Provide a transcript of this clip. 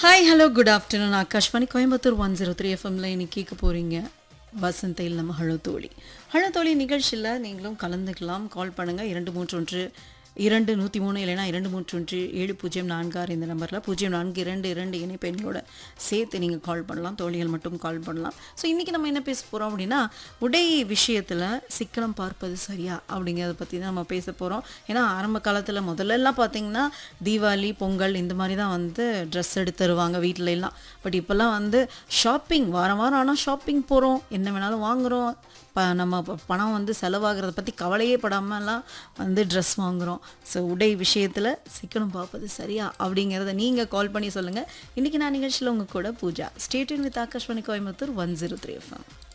Hi hello good afternoon Akashvani Coimbatore 103 எஃப்எம்ல இன்னைக்கு கேட்க போகிறீங்க வசந்தையில் நம்ம ஹலோ தோழி நிகழ்ச்சியில் நீங்களும் கலந்துக்கலாம். கால் பண்ணுங்கள் 231 203 இல்லைனா 231 7046 இந்த நம்பரில் 0422 இணைப்பெண்ணோட சேர்த்து நீங்கள் கால் பண்ணலாம். தோழிகள் மட்டும் கால் பண்ணலாம். ஸோ இன்றைக்கி நம்ம என்ன பேச போகிறோம் அப்படின்னா, உடை விஷயத்தில் சிக்கனம் பார்ப்பது சரியா அப்படிங்கிறத பற்றி தான் நம்ம பேச போகிறோம். ஏன்னா ஆரம்ப காலத்தில் முதல்லலாம் பார்த்திங்கன்னா தீபாவளி பொங்கல் இந்த மாதிரி தான் வந்து ட்ரெஸ் எடுத்து தருவாங்க வீட்டில எல்லாம். பட் இப்போல்லாம் வந்து ஷாப்பிங் வாரம் வாரம் ஆனால் ஷாப்பிங் போகிறோம், என்ன வேணாலும் வாங்குகிறோம். நம்ம பணம் வந்து செலவாகிறத பற்றி கவலையே படாமலாம் வந்து ட்ரெஸ் வாங்குகிறோம். ஸோ உடை விஷயத்தில் சிக்கனம் பார்ப்பது சரியா அப்படிங்கிறத நீங்கள் கால் பண்ணி சொல்லுங்கள். இன்றைக்கி நான் நிகழ்ச்சியில் உங்கள் கூட Pooja. Stay tune with Akashvani Coimbatore 103 FM.